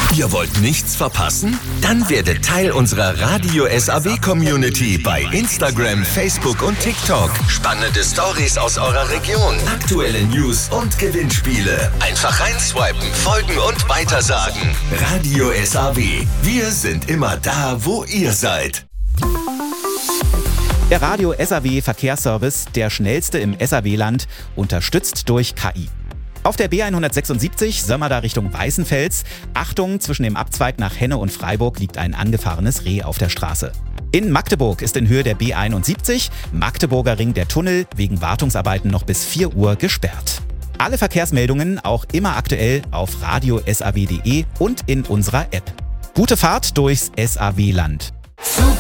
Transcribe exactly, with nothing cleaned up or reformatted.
Ihr wollt nichts verpassen? Dann werdet Teil unserer Radio S A W-Community bei Instagram, Facebook und TikTok. Spannende Stories aus eurer Region, aktuelle News und Gewinnspiele. Einfach reinswipen, folgen und weitersagen. Radio S A W. Wir sind immer da, wo ihr seid. Der Radio S A W Verkehrsservice, der schnellste im S A W-Land, unterstützt durch K I. Auf der B hundertsechsundsiebzig Sömmerda Richtung Weißenfels. Achtung, zwischen dem Abzweig nach Henne und Freiburg liegt ein angefahrenes Reh auf der Straße. In Magdeburg ist in Höhe der B einundsiebzig Magdeburger Ring der Tunnel wegen Wartungsarbeiten noch bis vier Uhr gesperrt. Alle Verkehrsmeldungen auch immer aktuell auf radio punkt s a w punkt d e und in unserer App. Gute Fahrt durchs S A W-Land.